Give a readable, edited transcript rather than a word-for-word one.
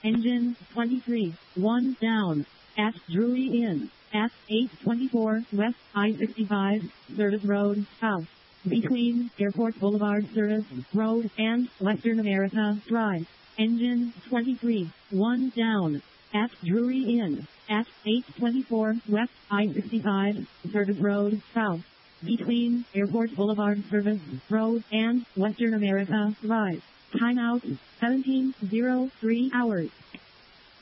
Engine 23, 1 down. At Drury Inn, at 824 West I-65, Service Road, South. Between Airport Boulevard Service Road and Western America Drive. Engine 23, 1 down. At Drury Inn, at 824 West I-65, Service Road, South. Between Airport Boulevard Service Road and Western America Drive. Timeout 17:03 hours.